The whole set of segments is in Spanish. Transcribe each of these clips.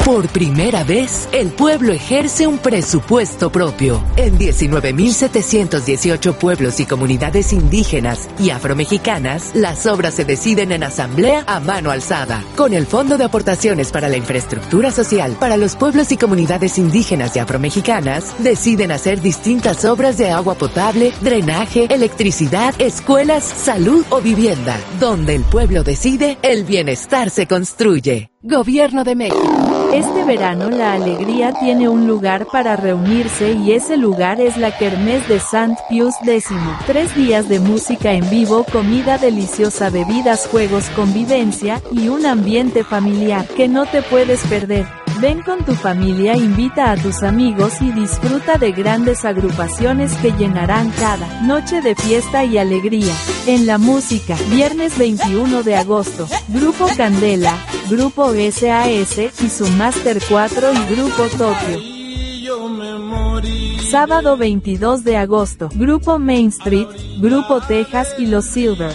Por primera vez, el pueblo ejerce un presupuesto propio. En 19.718 pueblos y comunidades indígenas y afromexicanas, las obras se deciden en asamblea a mano alzada. Con el Fondo de Aportaciones para la Infraestructura Social para los pueblos y comunidades indígenas y afromexicanas, deciden hacer distintas obras de agua potable, drenaje, electricidad, escuelas, salud o vivienda. Donde el pueblo decide, el bienestar se construye. Gobierno de México. Este verano la alegría tiene un lugar para reunirse y ese lugar es la Kermés de Sant Pius X. 3 días de música en vivo, comida deliciosa, bebidas, juegos, convivencia y un ambiente familiar que no te puedes perder. Ven con tu familia, invita a tus amigos y disfruta de grandes agrupaciones que llenarán cada noche de fiesta y alegría. En la música, viernes 21 de agosto, Grupo Candela, Grupo SAS y su Master 4 y Grupo Tokio. Sábado 22 de agosto, Grupo Main Street, Grupo Texas y Los Silver.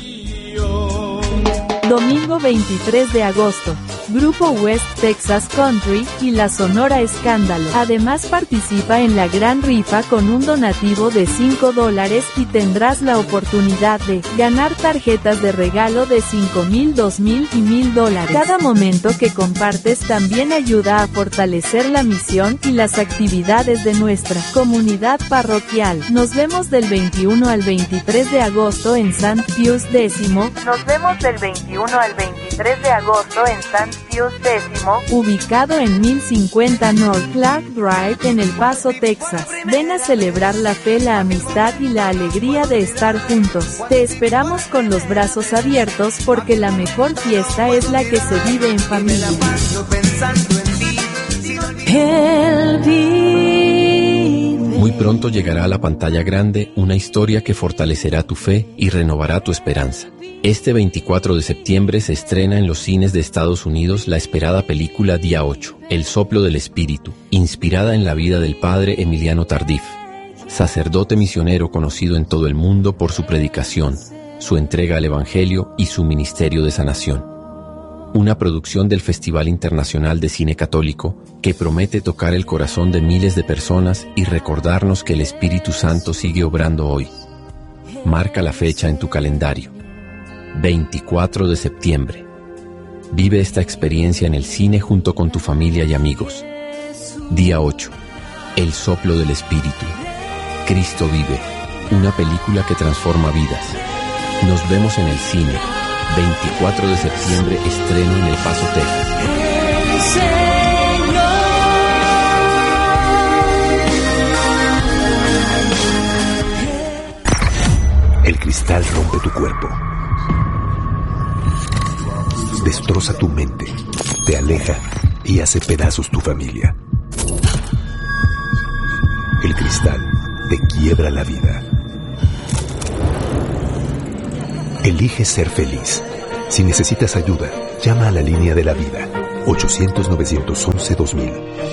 Domingo 23 de agosto, Grupo West Texas Country y la Sonora Escándalo. Además participa en la gran rifa con un donativo de $5 y tendrás la oportunidad de ganar tarjetas de regalo de $5,000, $2,000 y $1,000. Cada momento que compartes también ayuda a fortalecer la misión y las actividades de nuestra comunidad parroquial. Nos vemos del 21 al 23 de agosto en Sant Pius X. Nos vemos del 21 al 23 de agosto en Sant Pius X, ubicado en 1050 North Clark Drive en El Paso, Texas. Ven a celebrar la fe, la amistad y la alegría de estar juntos. Te esperamos con los brazos abiertos porque la mejor fiesta es la que se vive en familia. Muy pronto llegará a la pantalla grande una historia que fortalecerá tu fe y renovará tu esperanza. Este 24 de septiembre se estrena en los cines de Estados Unidos la esperada película Día 8, El soplo del espíritu, inspirada en la vida del padre Emiliano Tardif, sacerdote misionero conocido en todo el mundo por su predicación, su entrega al Evangelio y su ministerio de sanación. Una producción del Festival Internacional de Cine Católico que promete tocar el corazón de miles de personas y recordarnos que el Espíritu Santo sigue obrando hoy. Marca la fecha en tu calendario. 24 de septiembre. Vive esta experiencia en el cine junto con tu familia y amigos. Día 8. El soplo del Espíritu. Cristo vive. Una película que transforma vidas. Nos vemos en el cine. 24 de septiembre, estreno en El Paso, Texas. El cristal rompe tu cuerpo. Destroza tu mente, te aleja y hace pedazos tu familia. El cristal te quiebra la vida. Elige ser feliz. Si necesitas ayuda, llama a la línea de la vida. 800-911-2000.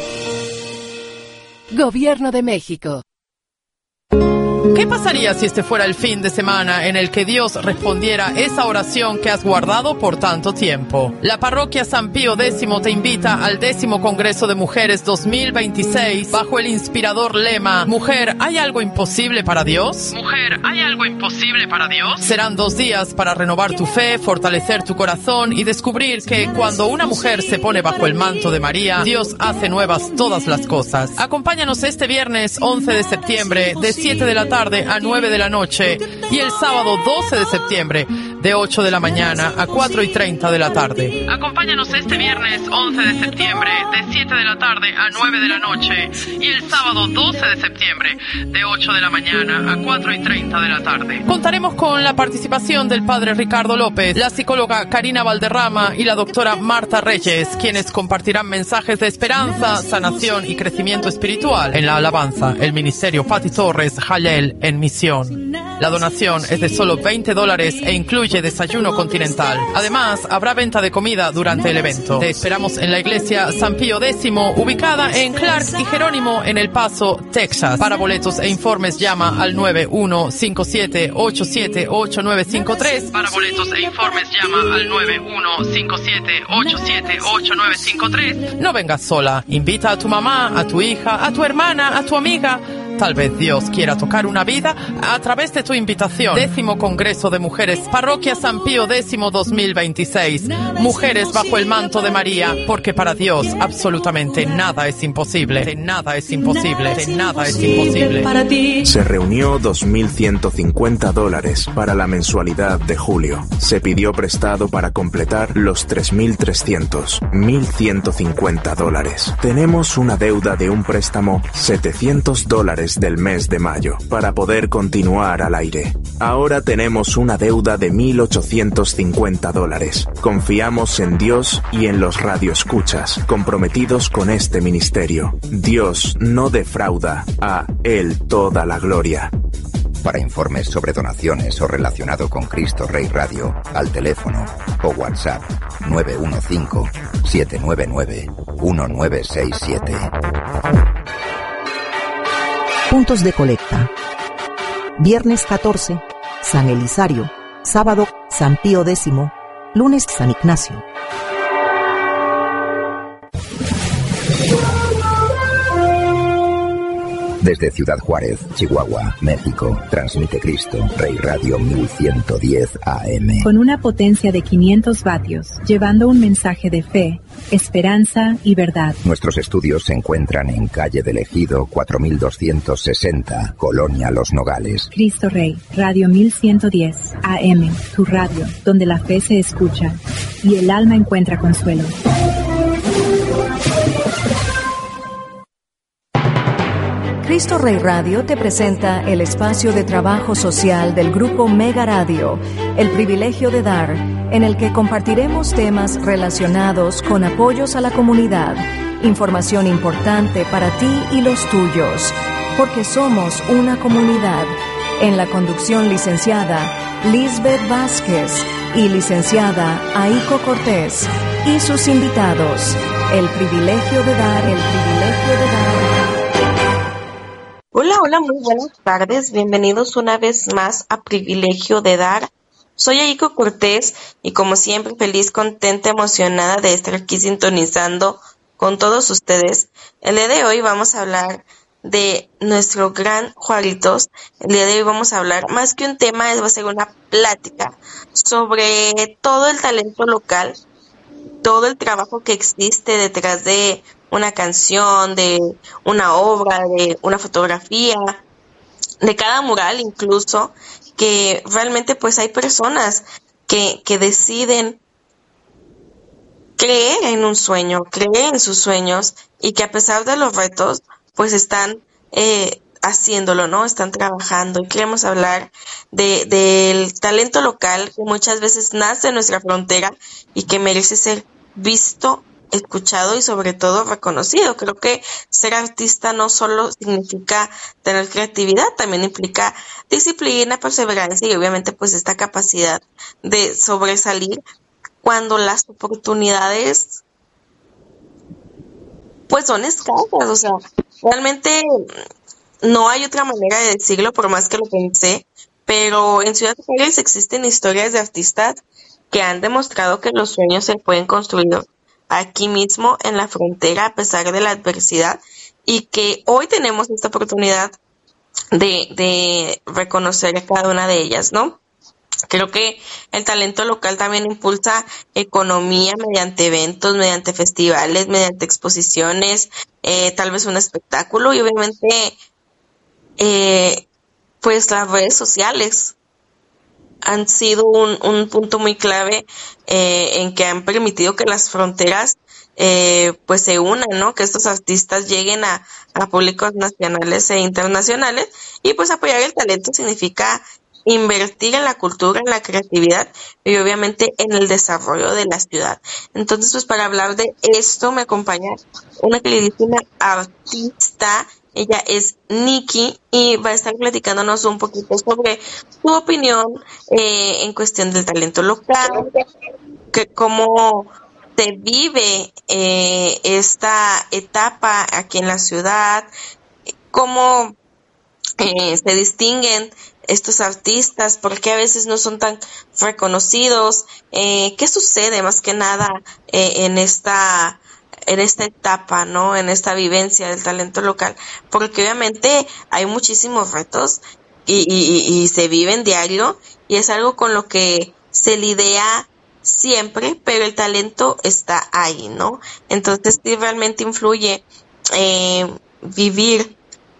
Gobierno de México. ¿Qué pasaría si este fuera el fin de semana en el que Dios respondiera esa oración que has guardado por tanto tiempo? La parroquia San Pío X te invita al 10º Congreso de Mujeres 2026 bajo el inspirador lema Mujer, ¿hay algo imposible para Dios? Mujer, ¿hay algo imposible para Dios? Serán 2 días para renovar tu fe, fortalecer tu corazón y descubrir que cuando una mujer se pone bajo el manto de María, Dios hace nuevas todas las cosas. Acompáñanos este viernes 11 de septiembre de 7 de la tarde a 9 de la noche y el sábado 12 de septiembre de 8 de la mañana a 4:30 de la tarde. Acompáñanos este viernes 11 de septiembre de 7 de la tarde a 9 de la noche y el sábado 12 de septiembre de 8 de la mañana a 4:30 de la tarde. Contaremos con la participación del padre Ricardo López, la psicóloga Karina Valderrama y la doctora Marta Reyes, quienes compartirán mensajes de esperanza, sanación y crecimiento espiritual en la alabanza, el ministerio Pati Torres Jalel en misión. La donación es de solo $20 e incluye desayuno continental. Además, habrá venta de comida durante el evento. Te esperamos en la iglesia San Pío X, ubicada en Clark y Jerónimo en El Paso, Texas. Para boletos e informes llama al 9157878953. Para boletos e informes llama al 9157878953. No vengas sola. Invita a tu mamá, a tu hija, a tu hermana, a tu amiga. Tal vez Dios quiera tocar una vida a través de tu invitación. 10º Congreso de Mujeres, Parroquia San Pío X 2026. Mujeres bajo el manto de María, porque para Dios absolutamente nada es imposible. De nada es imposible. De nada es imposible. Para ti. Se reunió $2.150 para la mensualidad de julio. Se pidió prestado para completar los 3.300, $1.150. Tenemos una deuda de un préstamo $700 del mes de mayo para poder continuar al aire. Ahora tenemos una deuda de $1.850. Confiamos en Dios y en los radioescuchas comprometidos con este ministerio. Dios no defrauda, a Él toda la gloria. Para informes sobre donaciones o relacionado con Cristo Rey Radio, al teléfono o WhatsApp 915-799-1967. Puntos de colecta. Viernes 14, San Elisario. Sábado, San Pío X. Lunes, San Ignacio. Desde Ciudad Juárez, Chihuahua, México, transmite Cristo Rey Radio 1110 AM. Con una potencia de 500 vatios, llevando un mensaje de fe, esperanza y verdad. Nuestros estudios se encuentran en calle del Ejido 4260, Colonia Los Nogales. Cristo Rey, Radio 1110 AM, tu radio, donde la fe se escucha y el alma encuentra consuelo. Cristo Rey Radio te presenta el espacio de trabajo social del Grupo Mega Radio, El Privilegio de Dar, en el que compartiremos temas relacionados con apoyos a la comunidad, información importante para ti y los tuyos, porque somos una comunidad. En la conducción licenciada Lisbeth Vázquez y licenciada Aiko Cortés, y sus invitados, El Privilegio de Dar, El Privilegio de Dar. Hola, muy buenas tardes. Bienvenidos una vez más a Privilegio de Dar. Soy Aiko Cortés y como siempre feliz, contenta, emocionada de estar aquí sintonizando con todos ustedes. El día de hoy vamos a hablar de nuestro gran Juaritos. El día de hoy vamos a hablar, más que un tema, va a ser una plática sobre todo el talento local, todo el trabajo que existe detrás de una canción, de una obra, de una fotografía, de cada mural incluso, que realmente pues hay personas que deciden creer en un sueño, creer en sus sueños y que a pesar de los retos pues están haciéndolo, ¿no? Están trabajando y queremos hablar del talento local que muchas veces nace en nuestra frontera y que merece ser visto, escuchado y sobre todo reconocido. Creo que ser artista no solo significa tener creatividad, también implica disciplina, perseverancia y obviamente pues esta capacidad de sobresalir cuando las oportunidades pues son escasas. O sea, realmente no hay otra manera de decirlo por más que lo pensé, pero en Ciudad Juárez existen historias de artistas que han demostrado que los sueños se pueden construir aquí mismo en la frontera a pesar de la adversidad y que hoy tenemos esta oportunidad de reconocer a cada una de ellas, ¿no? Creo que el talento local también impulsa economía mediante eventos, mediante festivales, mediante exposiciones, tal vez un espectáculo y obviamente pues las redes sociales han sido un punto muy clave en que han permitido que las fronteras pues se unan, ¿no? Que estos artistas lleguen a públicos nacionales e internacionales y pues apoyar el talento significa invertir en la cultura, en la creatividad y obviamente en el desarrollo de la ciudad. Entonces pues para hablar de esto me acompaña una queridísima artista Ella es Nikki y va a estar platicándonos un poquito sobre su opinión en cuestión del talento local, que cómo se vive esta etapa aquí en la ciudad, cómo se distinguen estos artistas, por qué a veces no son tan reconocidos, qué sucede más que nada en esta etapa, ¿no? En esta vivencia del talento local, porque obviamente hay muchísimos retos y se viven diario y es algo con lo que se lidia siempre, pero el talento está ahí, ¿no? Entonces sí realmente influye vivir,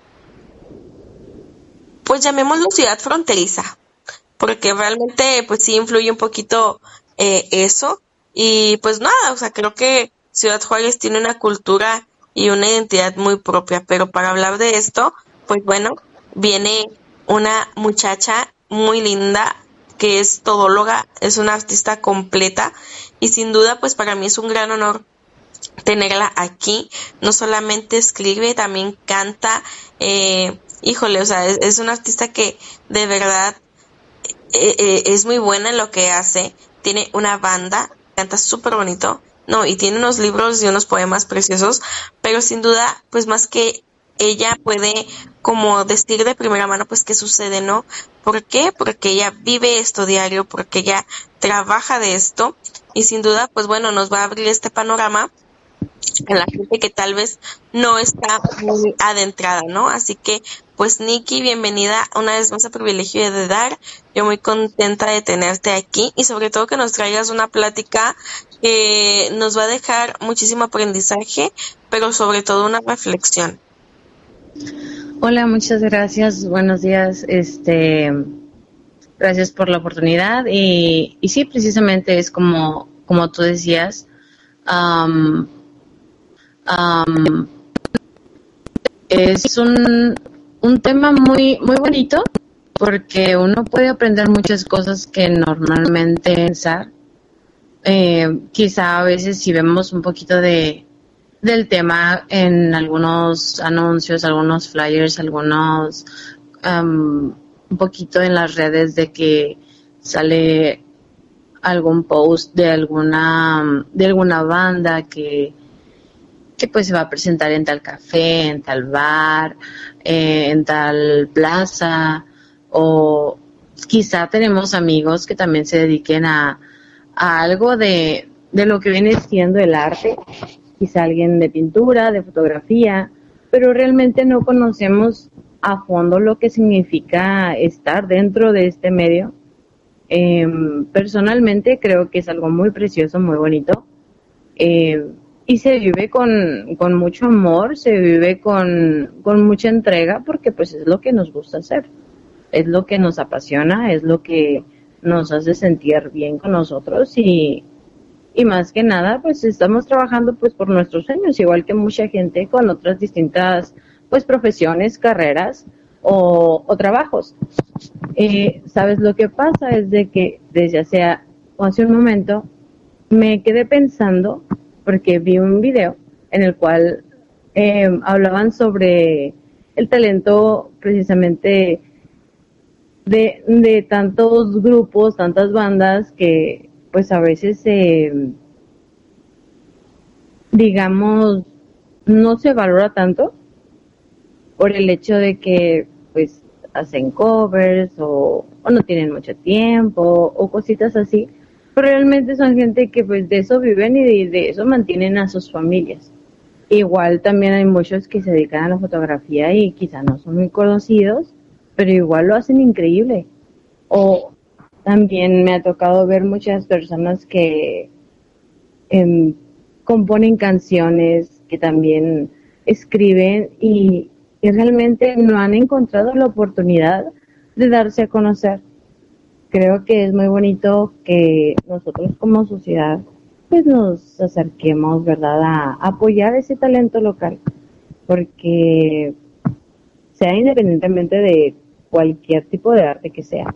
pues llamémoslo ciudad fronteriza, porque realmente pues sí influye un poquito eso, y pues nada, o sea, creo que Ciudad Juárez tiene una cultura y una identidad muy propia, pero para hablar de esto, pues bueno, viene una muchacha muy linda que es todóloga, es una artista completa y sin duda pues para mí es un gran honor tenerla aquí. No solamente escribe, también canta, híjole, o sea, es una artista que de verdad es muy buena en lo que hace, tiene una banda, canta súper bonito, no, y tiene unos libros y unos poemas preciosos, pero sin duda, pues más que ella puede como decir de primera mano pues qué sucede, ¿no? ¿Por qué? Porque ella vive esto diario, porque ella trabaja de esto y sin duda, pues bueno, nos va a abrir este panorama a la gente que tal vez no está muy adentrada, ¿no? Así que, pues Nikki, bienvenida una vez más a Privilegio de Dar. Yo muy contenta de tenerte aquí y sobre todo que nos traigas una plática que nos va a dejar muchísimo aprendizaje, pero sobre todo una reflexión. Hola, muchas gracias. Buenos días. Gracias por la oportunidad y sí, precisamente es como tú decías. Es un tema muy muy bonito porque uno puede aprender muchas cosas que normalmente pensar. Quizá a veces si vemos un poquito del tema en algunos anuncios, algunos flyers, algunos un poquito en las redes de que sale algún post de alguna banda que pues se va a presentar en tal café, en tal bar, en tal plaza, o quizá tenemos amigos que también se dediquen a algo de lo que viene siendo el arte, quizá alguien de pintura, de fotografía, pero realmente no conocemos a fondo lo que significa estar dentro de este medio. Personalmente creo que es algo muy precioso, muy bonito, y se vive con mucho amor, se vive con mucha entrega, porque pues es lo que nos gusta hacer, es lo que nos apasiona, es lo que nos hace sentir bien con nosotros y más que nada pues estamos trabajando pues por nuestros sueños, igual que mucha gente con otras distintas pues profesiones, carreras o trabajos. ¿Sabes? Lo que pasa es de que desde hace un momento me quedé pensando, porque vi un video en el cual hablaban sobre el talento precisamente de tantos grupos, tantas bandas que pues a veces digamos no se valora tanto por el hecho de que pues hacen covers o no tienen mucho tiempo o cositas así, pero realmente son gente que pues de eso viven y de eso mantienen a sus familias. Igual también hay muchos que se dedican a la fotografía y quizá no son muy conocidos, pero igual lo hacen increíble. O también me ha tocado ver muchas personas que componen canciones, que también escriben y realmente no han encontrado la oportunidad de darse a conocer. Creo que es muy bonito que nosotros como sociedad pues nos acerquemos, ¿verdad?, a apoyar ese talento local, porque sea independientemente de cualquier tipo de arte que sea.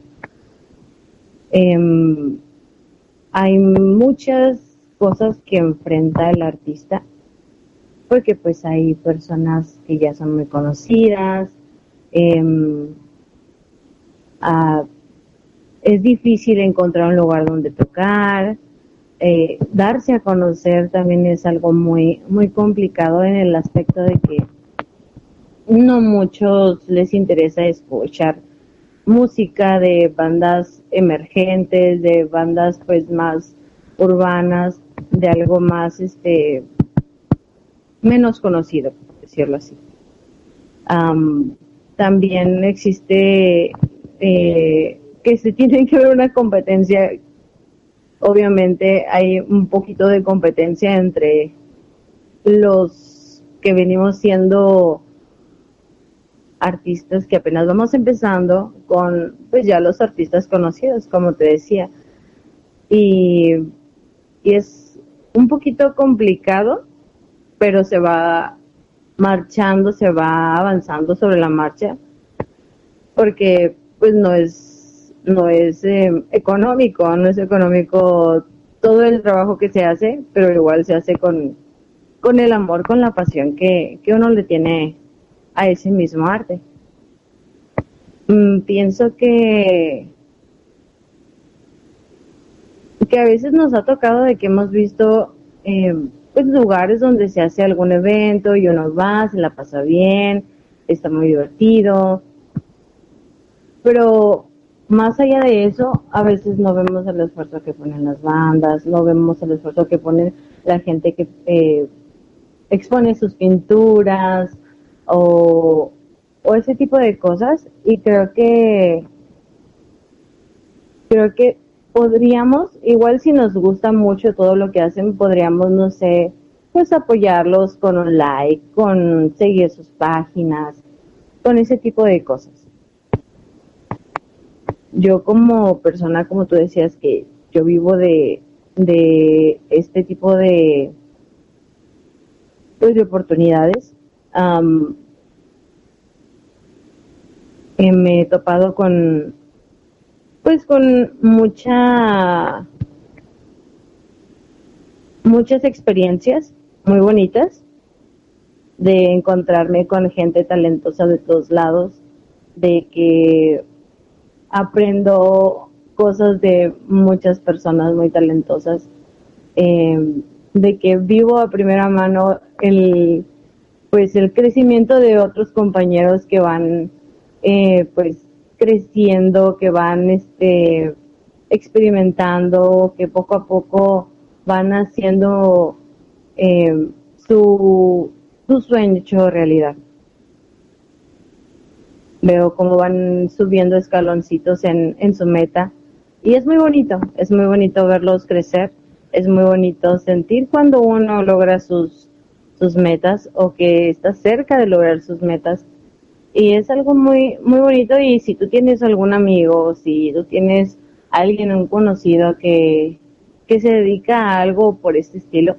Hay muchas cosas que enfrenta el artista porque pues hay personas que ya son muy conocidas, es difícil encontrar un lugar donde tocar, darse a conocer también es algo muy, muy complicado en el aspecto de que no muchos les interesa escuchar música de bandas emergentes, de bandas pues más urbanas, de algo más menos conocido, por decirlo así. También existe que se tiene que ver una competencia. Obviamente hay un poquito de competencia entre los que venimos siendo artistas que apenas vamos empezando con pues ya los artistas conocidos, como te decía, y es un poquito complicado, pero se va marchando, se va avanzando sobre la marcha, porque pues no es económico todo el trabajo que se hace, pero igual se hace con el amor, con la pasión que uno le tiene a ese mismo arte. Pienso que a veces nos ha tocado de que hemos visto pues lugares donde se hace algún evento y uno va, se la pasa bien, está muy divertido, pero más allá de eso, a veces no vemos el esfuerzo que ponen las bandas, no vemos el esfuerzo que ponen la gente que expone sus pinturas o ese tipo de cosas, y creo que podríamos, igual si nos gusta mucho todo lo que hacen, podríamos, no sé, pues apoyarlos con un like, con seguir sus páginas, con ese tipo de cosas. Yo como persona, como tú decías, que yo vivo de este tipo de pues de oportunidades, me he topado con muchas experiencias muy bonitas de encontrarme con gente talentosa de todos lados, de que aprendo cosas de muchas personas muy talentosas, de que vivo a primera mano el crecimiento de otros compañeros que van pues creciendo, que van experimentando, que poco a poco van haciendo su sueño hecho realidad. Veo cómo van subiendo escaloncitos en su meta, y es muy bonito verlos crecer, es muy bonito sentir cuando uno logra sus metas o que está cerca de lograr sus metas. Y es algo muy, muy bonito. Y si tú tienes algún amigo, si tú tienes alguien, un conocido que se dedica a algo por este estilo,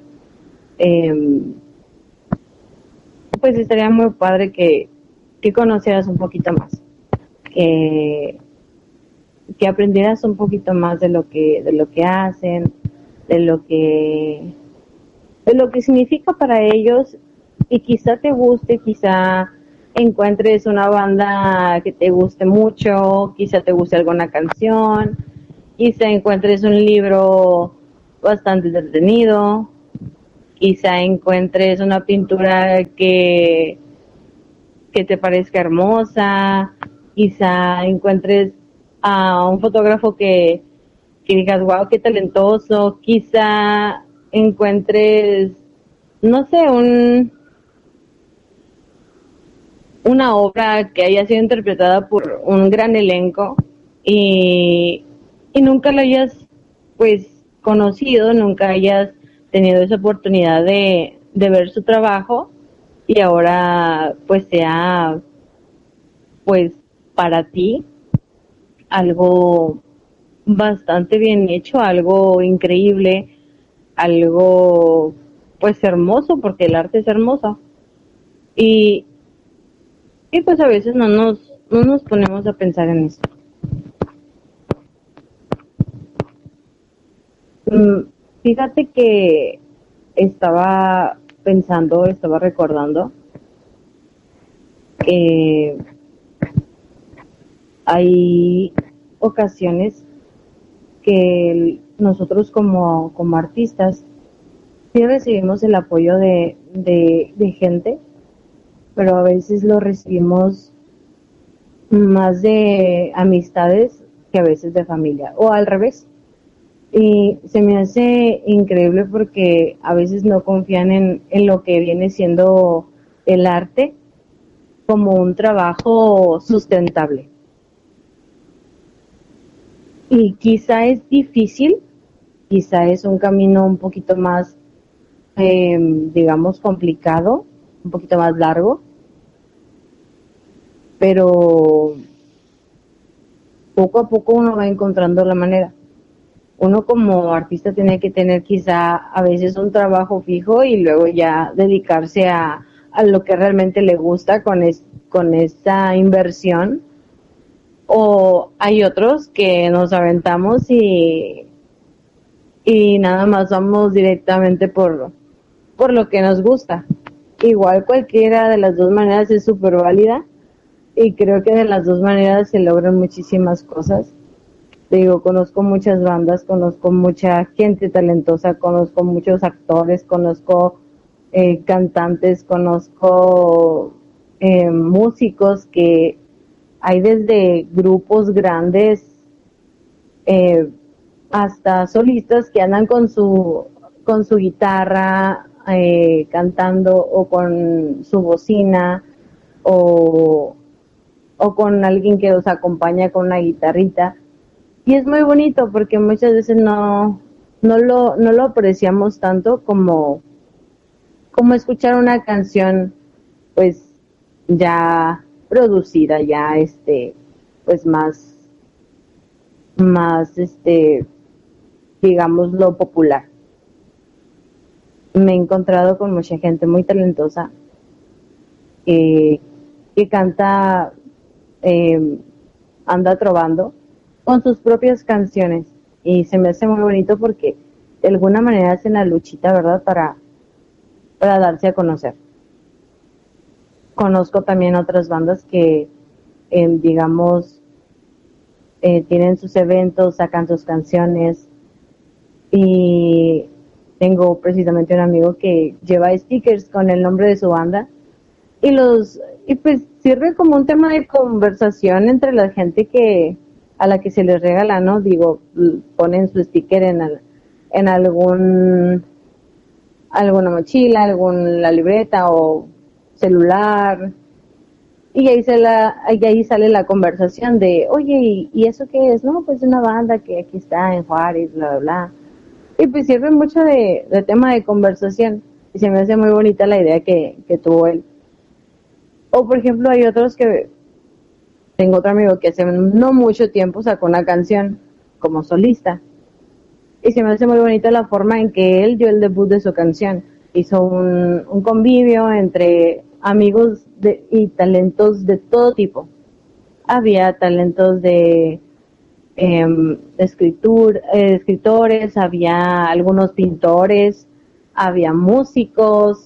pues estaría muy padre que conocieras un poquito más, que aprendieras un poquito más de lo que hacen, de lo que significa para ellos, y quizá te guste, quizá encuentres una banda que te guste mucho, quizá te guste alguna canción, quizá encuentres un libro bastante entretenido, quizá encuentres una pintura que te parezca hermosa, quizá encuentres a un fotógrafo que digas, wow, qué talentoso, quizá encuentres, no sé, una obra que haya sido interpretada por un gran elenco y nunca la hayas pues conocido, nunca hayas tenido esa oportunidad de ver su trabajo, y ahora pues sea pues para ti algo bastante bien hecho, algo increíble, algo pues hermoso, porque el arte es hermoso. Y pues a veces no nos ponemos a pensar en eso. Fíjate que estaba pensando, estaba recordando que hay ocasiones que nosotros como artistas sí recibimos el apoyo de gente, pero a veces lo recibimos más de amistades que a veces de familia, o al revés. Y se me hace increíble porque a veces no confían en lo que viene siendo el arte como un trabajo sustentable. Y quizá es difícil, quizá es un camino un poquito más, digamos, complicado, un poquito más largo, pero poco a poco uno va encontrando la manera. Uno como artista tiene que tener quizá a veces un trabajo fijo y luego ya dedicarse a lo que realmente le gusta con esa inversión. O hay otros que nos aventamos y nada más vamos directamente por lo que nos gusta. Igual cualquiera de las dos maneras es súper válida y creo que de las dos maneras se logran muchísimas cosas. Digo, conozco muchas bandas, conozco mucha gente talentosa, conozco muchos actores, conozco cantantes, conozco músicos, que hay desde grupos grandes hasta solistas que andan con su guitarra cantando, o con su bocina, o con alguien que los acompaña con una guitarrita. Y es muy bonito porque muchas veces no lo apreciamos tanto como escuchar una canción pues ya producida, ya pues más digamos lo popular. Me he encontrado con mucha gente muy talentosa que canta, anda trovando con sus propias canciones, y se me hace muy bonito porque de alguna manera hacen la luchita, ¿verdad?, para darse a conocer. Conozco también otras bandas que digamos tienen sus eventos, sacan sus canciones, y tengo precisamente un amigo que lleva stickers con el nombre de su banda y pues sirve como un tema de conversación entre la gente a la que se les regala, ¿no? Digo, ponen su sticker en alguna mochila, la libreta o celular, y ahí sale la conversación de, oye, ¿y eso qué es? No, pues una banda que aquí está en Juárez, bla, bla, bla. Y pues sirve mucho de tema de conversación, y se me hace muy bonita la idea que tuvo él. O por ejemplo, hay otros que tengo otro amigo que hace no mucho tiempo sacó una canción como solista, y se me hace muy bonita la forma en que él dio el debut de su canción. Hizo un convivio entre amigos y talentos de todo tipo. Había talentos de escritores, había algunos pintores, había músicos,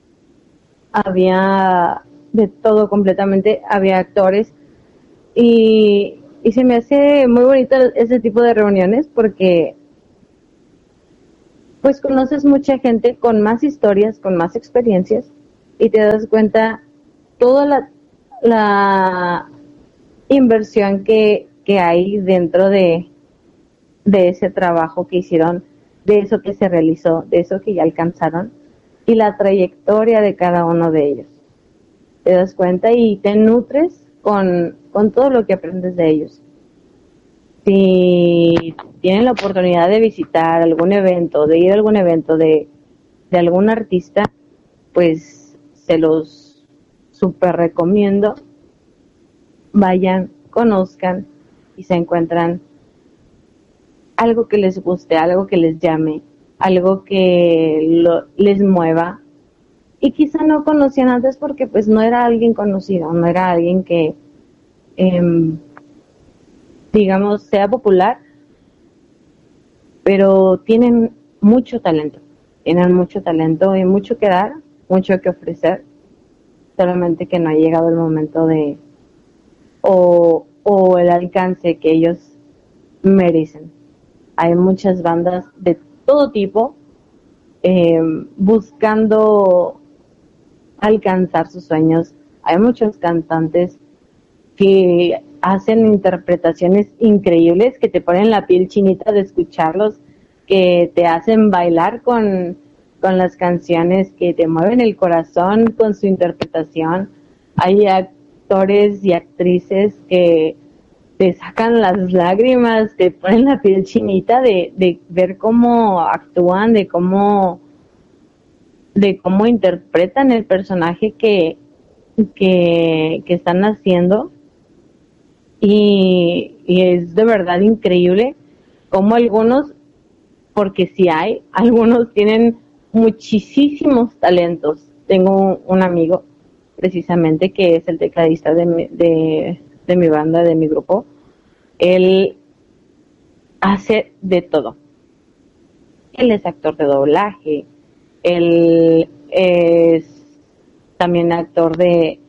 había de todo completamente, había actores, y se me hace muy bonito ese tipo de reuniones porque pues conoces mucha gente con más historias, con más experiencias, y te das cuenta toda la inversión que hay dentro de ese trabajo que hicieron, de eso que se realizó, de eso que ya alcanzaron, y la trayectoria de cada uno de ellos. Te das cuenta y te nutres con todo lo que aprendes de ellos. Si tienen la oportunidad de visitar algún evento, de ir a algún evento de algún artista, pues se los súper recomiendo. Vayan, conozcan y se encuentran algo que les guste, algo que les llame, algo que les mueva. Y quizá no conocían antes porque pues no era alguien conocido, no era alguien que digamos sea popular, pero tienen mucho talento, tienen mucho talento y mucho que dar, mucho que ofrecer, solamente que no ha llegado el momento o el alcance que ellos merecen. Hay muchas bandas de todo tipo buscando alcanzar sus sueños. Hay muchos cantantes que hacen interpretaciones increíbles que te ponen la piel chinita de escucharlos, que te hacen bailar con las canciones, que te mueven el corazón con su interpretación. Hay actores y actrices que te sacan las lágrimas, te ponen la piel chinita de ver cómo actúan, de cómo interpretan el personaje que están haciendo. Y es de verdad increíble cómo algunos, porque sí hay, algunos tienen muchísimos talentos. Tengo un amigo precisamente que es el tecladista de mi banda, de mi grupo. Él hace de todo. Él es actor de doblaje, él es también actor de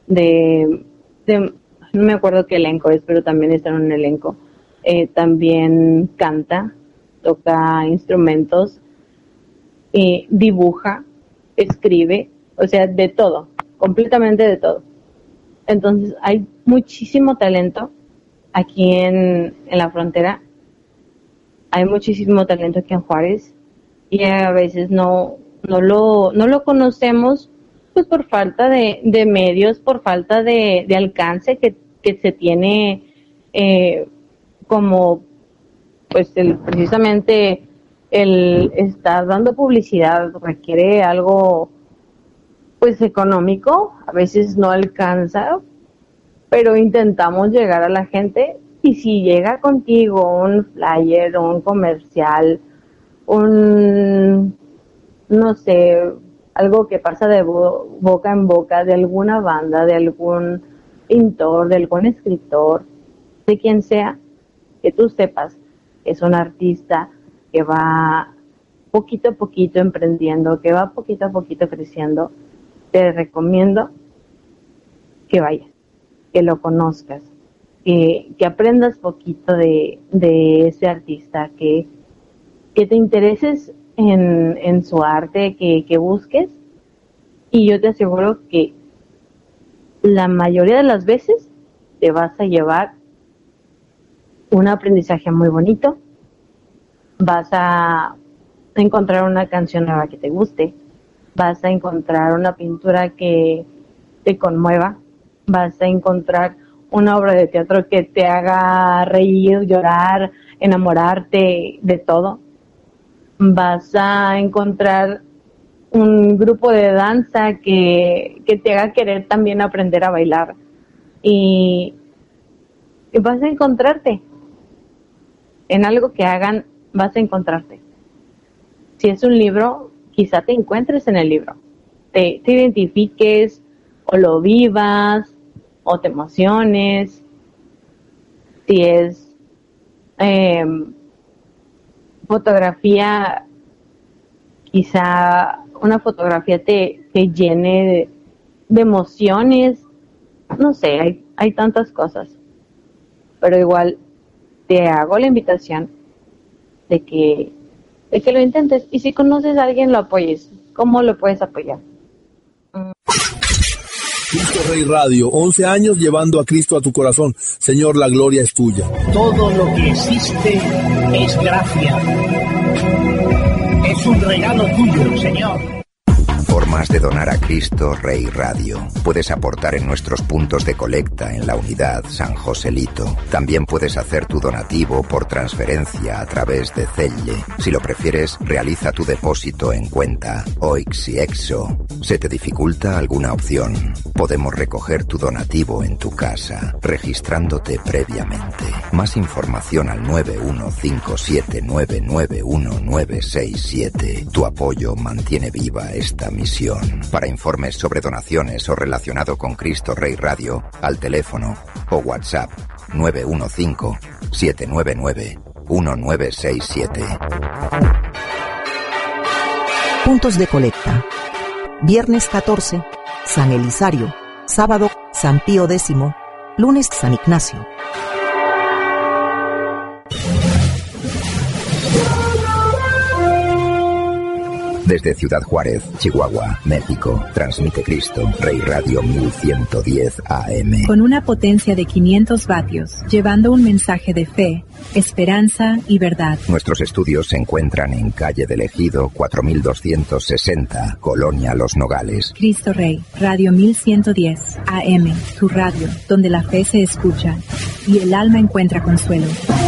no me acuerdo qué elenco es, pero también está en un elenco. También canta, toca instrumentos, dibuja, escribe, o sea, de todo, completamente de todo. Entonces hay muchísimo talento aquí en la frontera, hay muchísimo talento aquí en Juárez, y a veces no lo conocemos, pues por falta de medios, por falta de alcance que se tiene, como pues precisamente el estar dando publicidad requiere algo pues económico, a veces no alcanza, pero intentamos llegar a la gente, y si llega contigo un flyer, un comercial, no sé, algo que pasa de boca en boca, de alguna banda, de algún pintor, de algún escritor, de quien sea, que tú sepas que es un artista que va poquito a poquito emprendiendo, que va poquito a poquito creciendo, te recomiendo que vayas, que lo conozcas, que aprendas poquito de ese artista, que te intereses en su arte, que busques, y yo te aseguro que la mayoría de las veces te vas a llevar un aprendizaje muy bonito, vas a encontrar una canción nueva que te guste, vas a encontrar una pintura que te conmueva, vas a encontrar una obra de teatro que te haga reír, llorar, enamorarte, de todo. Vas a encontrar un grupo de danza que te haga querer también aprender a bailar, y vas a encontrarte en algo que hagan, vas a encontrarte. Si es un libro, quizá te encuentres en el libro, te identifiques, o lo vivas, o te emociones. Si es fotografía, quizá una fotografía te llene de emociones. No sé, hay tantas cosas, pero igual te hago la invitación de que lo intentes, y si conoces a alguien, lo apoyes. ¿Cómo lo puedes apoyar? Cristo Rey Radio, 11 años llevando a Cristo a tu corazón. Señor, la gloria es tuya. Todo lo que existe es gracia. Es un regalo tuyo, Señor. Formas de donar a Cristo Rey Radio. Puedes aportar en nuestros puntos de colecta en la unidad San Joselito. También puedes hacer tu donativo por transferencia a través de Zelle. Si lo prefieres, realiza tu depósito en cuenta OIX y EXO. ¿Se te dificulta alguna opción? Podemos recoger tu donativo en tu casa, registrándote previamente. Más información al 915799197. Tu apoyo mantiene viva esta misión. Para informes sobre donaciones o relacionado con Cristo Rey Radio, al teléfono o WhatsApp 915-799-1967. Puntos de colecta. Viernes 14, San Elisario. Sábado, San Pío X. Lunes, San Ignacio. Desde Ciudad Juárez, Chihuahua, México, transmite Cristo Rey Radio 1110 AM. Con una potencia de 500 vatios, llevando un mensaje de fe, esperanza y verdad. Nuestros estudios se encuentran en calle del Ejido 4260, Colonia Los Nogales. Cristo Rey, Radio 1110 AM, tu radio, donde la fe se escucha y el alma encuentra consuelo.